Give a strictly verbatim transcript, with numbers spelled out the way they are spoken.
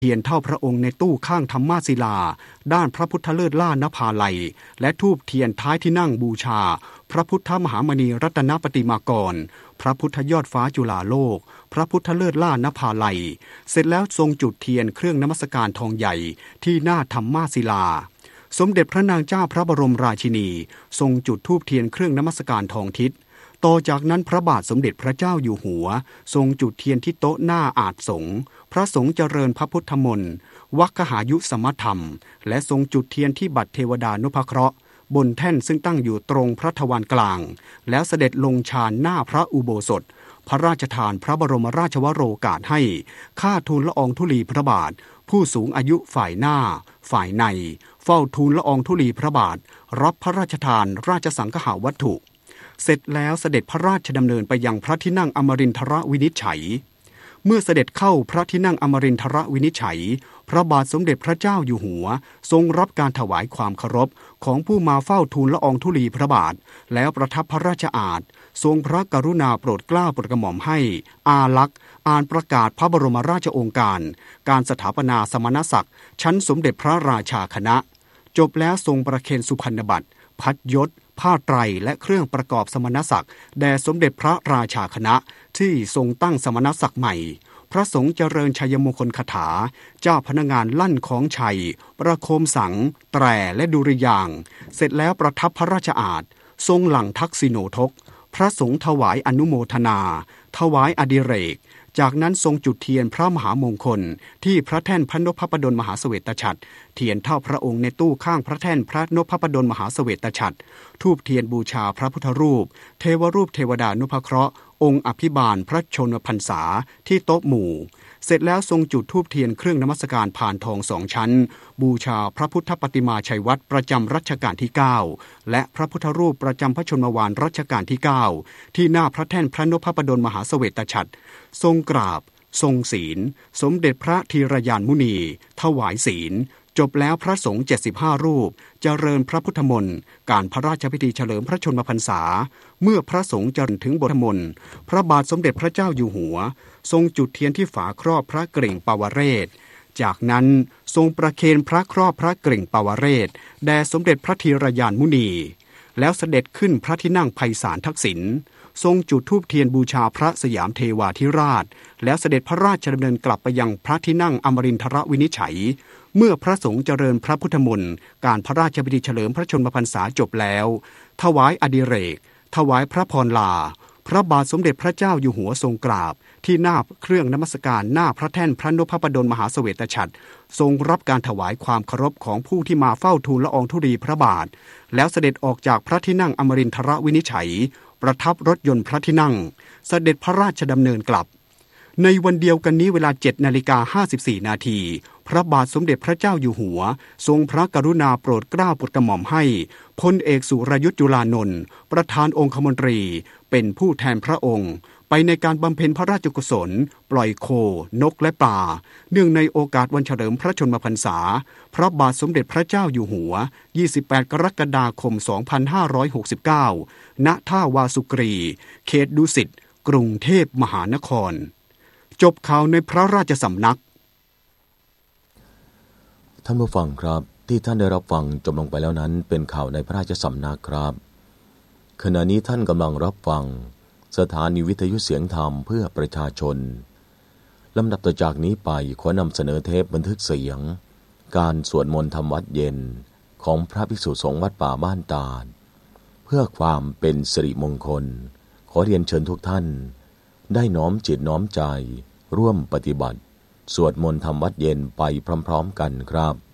เทียนเท่าพระองค์ในตู้ข้างธรรมาศิลาด้านพระพุทธเลิศล่านภาลัยและธูปเทียนท้ายที่นั่งบูชาพระพุทธมหามณีรัตนปฏิมากรพระพุทธยอดฟ้าจุฬาโลกพระพุทธเลิศล่านภาลัยเสร็จแล้วทรงจุดเทียนเครื่องนมัสการทองใหญ่ที่หน้าธรรมาศิลาสมเด็จพระนางเจ้าพระบรมราชินีทรงจุดธูปเทียนเครื่องนมัสการทองทิศต่อจากนั้นพระบาทสมเด็จพระเจ้าอยู่หัวทรงจุดเทียนที่โต๊ะหน้าอาจสงฆ์พระสงฆ์เจริญพระพุทธมนต์วัคหายุสมธรรมและทรงจุดเทียนที่บัตรเทวดานุภเคราะห์บนแท่นซึ่งตั้งอยู่ตรงพระทวารกลางแล้วเสด็จลงฌานหน้าพระอุโบสถพระราชทานพระบรมราชวโรกาสให้ข้าทูลละอองธุลีพระบาทผู้สูงอายุฝ่ายหน้าฝ่ายในเฝ้าทูลละอองธุลีพระบาทรับพระราชทานราชสังฆาวัตถุเสร็จแล้วเสด็จพระราชดำเนินไปยังพระที่นั่งอมรินทรวินิจฉัยเมื่อเสด็จเข้าพระที่นั่งอมรินทรวินิจฉัยพระบาทสมเด็จพระเจ้าอยู่หัวทรงรับการถวายความเคารพของผู้มาเฝ้าทูลละอองธุลีพระบาทแล้วประทับพระราชอาณทรงพระกรุณาโปรดเกล้าโปรดกระหม่อมให้อาลักษ์อ่านประกาศพระบรมราชโองการการสถาปนาสมณศักดิ์ชั้นสมเด็จพระราชาคณะจบแล้วทรงประเคนสุพรรณบัตรพัดยศผ้าไตรและเครื่องประกอบสมณศักดิ์แด่สมเด็จพระราชาคณะที่ทรงตั้งสมณศักดิ์ใหม่พระสงฆ์เจริญชัยมงคลคาถาเจ้าพนักงานลั่นของชัยประโคมสังแตรและดุริยางค์เสร็จแล้วประทับพระราชอาณทรงหลั่งทักษิโนทกพระสงฆ์ถวายอนุโมทนาถวายอดิเรกจากนั้นทรงจุดเทียนพระมหามงคลที่พระแท่นพระนพดลมหาเสวตฉัตรเทียนเท่าพระองค์ในตู้ข้างพระแท่นพระนพดลมหาเสวตฉัตรธูปเทียนบูชาพระพุทธรูปเทวรูปเทวดานุภเคราะห์องค์อภิบาลพระชนมพรรษาที่โต๊ะหมู่เสร็จแล้วทรงจุดธูปเทียนเครื่องนมัสการผ่านทองสองชั้นบูชาพระพุทธปฏิมาชัยวัตรประจำรัชกาลที่เก้าและพระพุทธรูปประจำพระชนมวาลรัชกาลที่เก้าที่หน้าพระแท่นพระนพดลมหาเสวตฉัตรทรงกราบทรงศีลสมเด็จพระธีรยานมุนีถวายศีลจบแล้วพระสงฆ์เจ็ดสิบห้ารูปเจริญพระพุทธมนต์การพระราชพิธีเฉลิมพระชนมพรรษาเมื่อพระสงฆ์เจริญถึงบทมนต์พระบาทสมเด็จพระเจ้าอยู่หัวทรงจุดเทียนที่ฝาครอบพระกริ่งปวเรศจากนั้นทรงประเคนพระครอบพระกริ่งปวเรศแด่สมเด็จพระธีรยานมุนีแล้วเสด็จขึ้นพระที่นั่งไพศาลทักษิณทรงจุดธูปเทียนบูชาพระสยามเทวาธิราชแล้วเสด็จพระราชดำเนินกลับไปยังพระที่นั่งอมรินทรวินิจฉัยเมื่อพระสงฆ์เจริญพระพุทธมนต์การพระราชพิธีเฉลิมพระชนมพรรษาจบแล้วถวายอดิเรกถวายพระพรลาพระบาทสมเด็จพระเจ้าอยู่หัวทรงกราบที่หน้าเครื่องนมัสการหน้าพระแท่นพระนพดลมหาเสวตฉัตรทรงรับการถวายความเคารพของผู้ที่มาเฝ้าทูลละอองธุลีพระบาทแล้วเสด็จออกจากพระที่นั่งอมรินทรวินิจฉัยประทับรถยนต์พระที่นั่งเสด็จพระราชดำเนินกลับในวันเดียวกันนี้เวลา เจ็ดนาฬิกาห้าสิบสี่นาทีพระบาทสมเด็จพระเจ้าอยู่หัวทรงพระกรุณาโปรดเกล้าโปรดกระหม่อมให้พลเอกสุรยุทธจุลานนท์ประธานองคมนตรีเป็นผู้แทนพระองค์ไปในการบำเพ็ญพระราชกุศลปล่อยโคนกและปลาเนื่องในโอกาสวันเฉลิมพระชนมพรรษาพระบาทสมเด็จพระเจ้าอยู่หัวยี่สิบแปดกรกฎาคมสองพันห้าร้อยหกสิบเก้าณท่าวาสุกรีเขตดุสิตกรุงเทพมหานครจบข่าวในพระราชสำนักท่านผู้ฟังครับที่ท่านได้รับฟังจบลงไปแล้วนั้นเป็นข่าวในพระราชสำนักครับขณะนี้ท่านกำลังรับฟังสถานีวิทยุเสียงธรรมเพื่อประชาชนลำดับต่อจากนี้ไปขอนำเสนอเทปบันทึกเสียงการสวดมนต์ทำวัดเย็นของพระภิกษุสงฆ์วัดป่าบ้านตาดเพื่อความเป็นสิริมงคลขอเรียนเชิญทุกท่านได้น้อมจิตน้อมใจร่วมปฏิบัติสวดมนต์ทำวัดเย็นไปพร้อมๆกันครับ